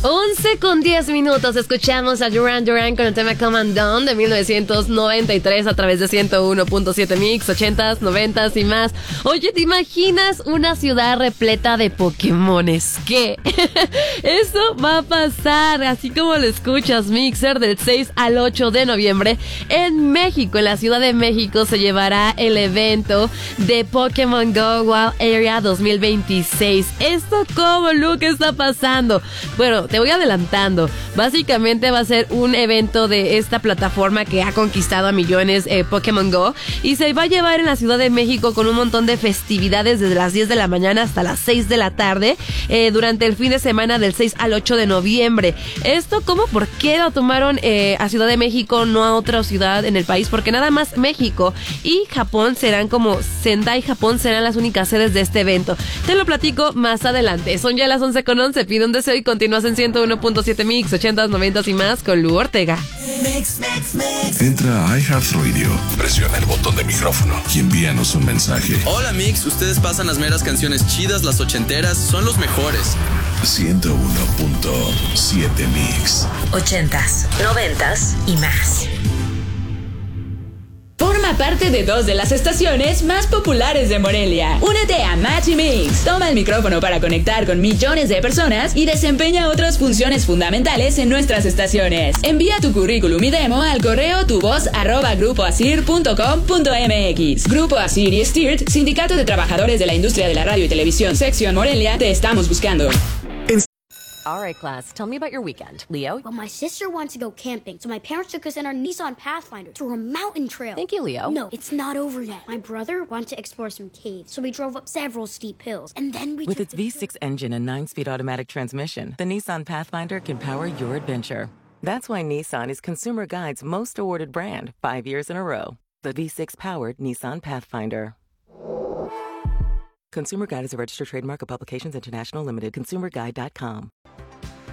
11:10. Escuchamos a Duran Duran con el tema Come and Down de 1993 a través de 101.7 Mix, 80s, 90s y más. Oye, ¿te imaginas una ciudad repleta de Pokémones? ¿Qué? Eso va a pasar, así como lo escuchas, Mixer, del 6 al 8 de noviembre en México. En la Ciudad de México se llevará el evento de Pokémon Go Wild Area 2026. ¿Esto cómo, Lu? ¿Qué está pasando? Bueno, te voy adelantando. Básicamente va a ser un evento de esta plataforma que ha conquistado a millones, Pokémon Go, y se va a llevar en la Ciudad de México con un montón de festividades desde las 10 de la mañana hasta las 6 de la tarde, durante el fin de semana del 6 al 8 de noviembre. ¿Esto cómo? ¿Por qué lo tomaron a Ciudad de México, no a otra ciudad en el país? Porque nada más México y Japón serán como Sendai, Japón serán las únicas sedes de este evento. Te lo platico más adelante. Son ya las 11:11. Pide un deseo y continúas en 101.7 Mix, 80s, 90s y más con Lu Ortega. Entra a iHeartRadio, presiona el botón de micrófono y envíanos un mensaje. Hola Mix, ustedes pasan las meras canciones chidas, las ochenteras, son los mejores. 101.7 Mix, 80s, 90s y más. Forma parte de 2 de las estaciones más populares de Morelia. Únete a Match y Mix. Toma el micrófono para conectar con millones de personas y desempeña otras funciones fundamentales en nuestras estaciones. Envía tu currículum y demo al correo tuvoz@grupoasir.com.mx. Grupo Asir y Stirt, Sindicato de Trabajadores de la Industria de la Radio y Televisión, Sección Morelia, te estamos buscando. All right, class, tell me about your weekend. Leo? Well, my sister wanted to go camping, so my parents took us in our Nissan Pathfinder to a mountain trail. Thank you, Leo. No, it's not over yet. My brother wanted to explore some caves, so we drove up several steep hills, and then we With its V6 engine and 9-speed automatic transmission, the Nissan Pathfinder can power your adventure. That's why Nissan is Consumer Guide's most awarded brand 5 years in a row. The V6-powered Nissan Pathfinder. Consumer Guide is a registered trademark of Publications International Limited. ConsumerGuide.com.